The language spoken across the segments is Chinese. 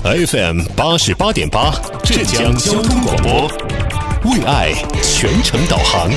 FM 88.8浙江交通广播，为爱全程导航。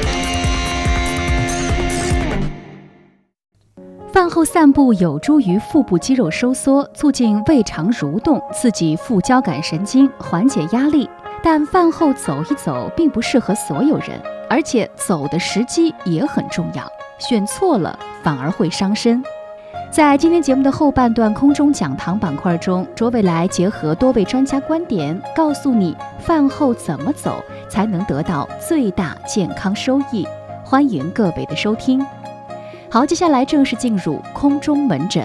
饭后散步有助于腹部肌肉收缩，促进胃肠蠕动，刺激副交感神经，缓解压力。但饭后走一走并不适合所有人，而且走的时机也很重要，选错了反而会伤身。在今天节目的后半段空中讲堂板块中，卓伟来结合多位专家观点，告诉你饭后怎么走才能得到最大健康收益。欢迎各位的收听。好，接下来正式进入空中门诊。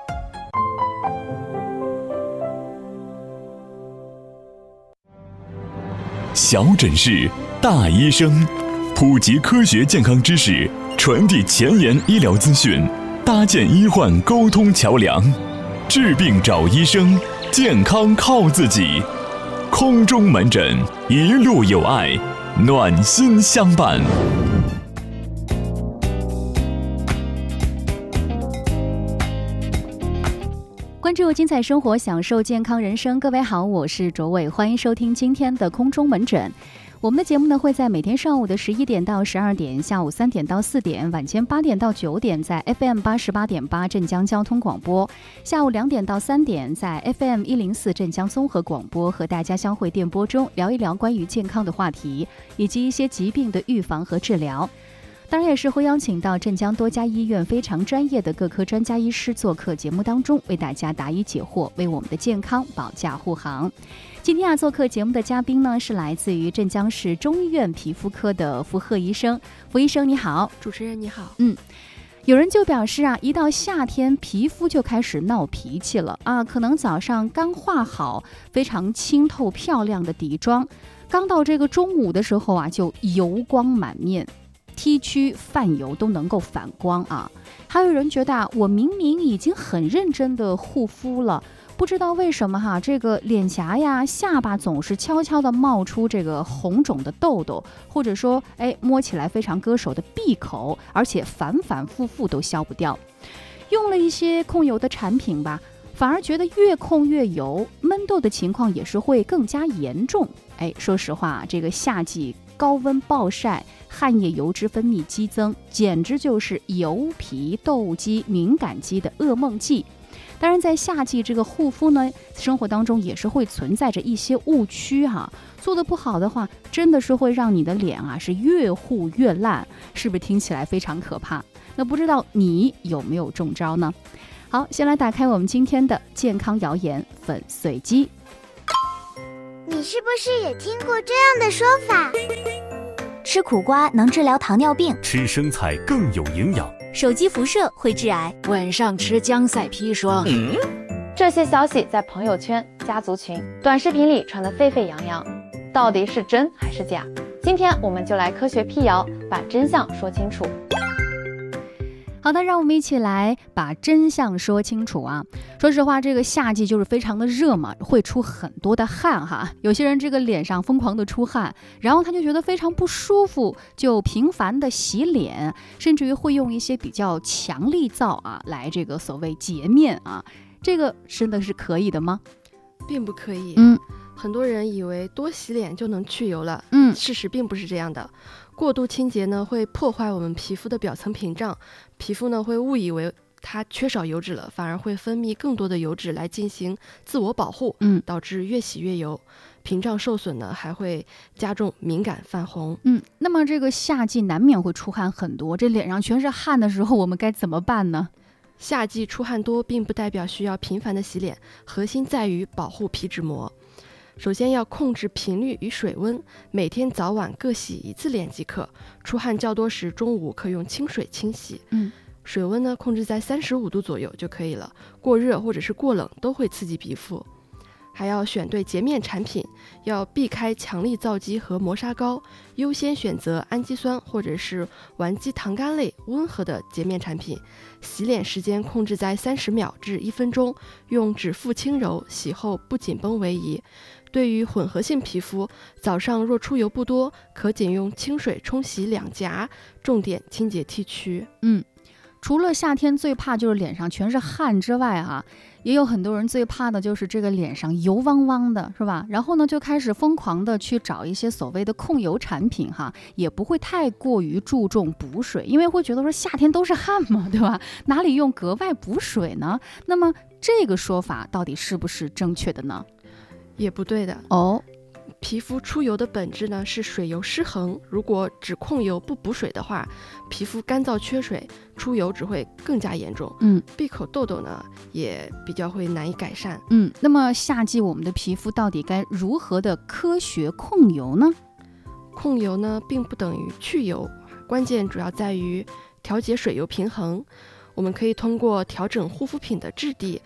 小诊室，大医生，普及科学健康知识，传递前沿医疗资讯，搭建医患沟通桥梁，治病找医生，健康靠自己。空中门诊，一路有爱，暖心相伴。 关注精彩生活，享受健康人生。各位好，我是卓伟，欢迎收听今天的空中门诊。我们的节目呢会在每天上午的11点到12点，下午3点到4点，晚间8点到9点在 FM 88.8镇江交通广播，下午2点到3点在 FM 104镇江综合广播，和大家相会电波中聊一聊关于健康的话题，以及一些疾病的预防和治疗。当然也是会邀请到镇江多家医院非常专业的各科专家医师做客节目当中，为大家答疑解惑，为我们的健康保驾护航。今天做客节目的嘉宾呢，是来自于镇江市中医院皮肤科的符贺医生。符医生你好。 主持人你好。 有人就表示啊，一到夏天皮肤就开始闹脾气了啊，可能早上刚化好非常清透漂亮的底妆，刚到这个中午的时候啊，就油光满面，T 区泛油都能够反光啊。还有人觉得啊，我明明已经很认真的护肤了，不知道为什么这个脸颊呀、下巴总是悄悄的冒出这个红肿的痘痘，或者说摸起来非常割手的闭口，而且反反复复都消不掉。用了一些控油的产品吧，反而觉得越控越油，闷痘的情况也是会更加严重。说实话，这个夏季高温暴晒，汗液油脂分泌激增，简直就是油皮、痘肌、敏感肌的噩梦季。当然在夏季这个护肤呢，生活当中也是会存在着一些误区做得不好的话，真的是会让你的脸是越护越烂，是不是听起来非常可怕？那不知道你有没有中招呢？好，先来打开我们今天的健康谣言粉碎机。 你是不是也听过这样的说法？ 吃苦瓜能治疗糖尿病， 吃生菜更有营养， 手机辐射会致癌， 晚上吃姜赛砒霜。 这些消息在朋友圈、家族群、短视频里传得沸沸扬扬，到底是真还是假？今天我们就来科学辟谣，把真相说清楚。 好的，让我们一起来把真相说清楚啊！说实话，这个夏季就是非常的热嘛，会出很多的汗有些人这个脸上疯狂的出汗，然后他就觉得非常不舒服，就频繁的洗脸，甚至于会用一些比较强力皂来这个所谓洁面这个真的是可以的吗？ 并不可以。很多人以为多洗脸就能去油了，事实并不是这样的。过度清洁呢，会破坏我们皮肤的表层屏障，皮肤呢会误以为它缺少油脂了，反而会分泌更多的油脂来进行自我保护，导致越洗越油，屏障受损呢，还会加重敏感泛红。 那么这个夏季难免会出汗很多，这脸上全是汗的时候，我们该怎么办呢？ 夏季出汗多并不代表需要频繁的洗脸，核心在于保护皮脂膜。首先要控制频率与水温，每天早晚各洗1次脸即可。出汗较多时，中午可用清水清洗。水温呢控制在35度左右就可以了。过热或者是过冷都会刺激皮肤。还要选对洁面产品，要避开强力皂基和磨砂膏，优先选择氨基酸或者是烷基糖苷类温和的洁面产品。洗脸时间控制在30秒至1分钟，用指腹轻揉，洗后不紧绷为宜。对于混合性皮肤，早上若出油不多，可仅用清水冲洗两颊，重点清洁 T 区。 除了夏天最怕就是脸上全是汗之外也有很多人最怕的就是这个脸上油汪汪的，是吧？然后呢，就开始疯狂的去找一些所谓的控油产品哈，也不会太过于注重补水，因为会觉得说夏天都是汗嘛，对吧？哪里用格外补水呢？那么这个说法到底是不是正确的呢？ 也不对的哦。 皮肤出油的本质呢是水油失衡，如果只控油不补水的话，皮肤干燥缺水，出油只会更加严重。闭口痘痘呢也比较会难以改善。 那么夏季我们的皮肤到底该如何的科学控油呢？ 控油呢并不等于去油，关键主要在于调节水油平衡。我们可以通过调整护肤品的质地